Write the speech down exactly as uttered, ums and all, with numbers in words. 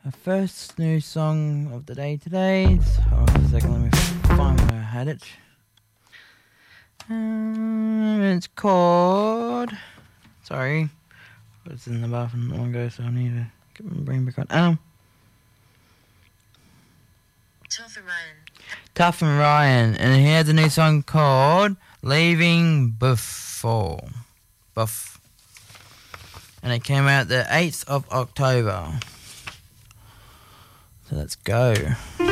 our first new song of the day today. Hold on a second, let me find where I had it. Um, it's called... Sorry. I was in the bathroom not long ago, so I need to get my brain back on. Um, Tough and Ryan. Tough and Ryan. And he has a new song called Leaving Before. Buff. And it came out the eighth of October. So let's go.